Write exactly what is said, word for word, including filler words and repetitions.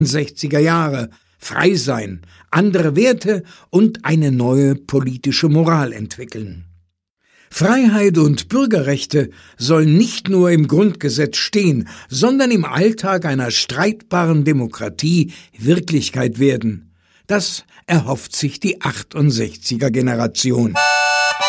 sechziger Jahre, frei sein, andere Werte und eine neue politische Moral entwickeln. Freiheit und Bürgerrechte sollen nicht nur im Grundgesetz stehen, sondern im Alltag einer streitbaren Demokratie Wirklichkeit werden. Das erhofft sich die achtundsechziger Generation.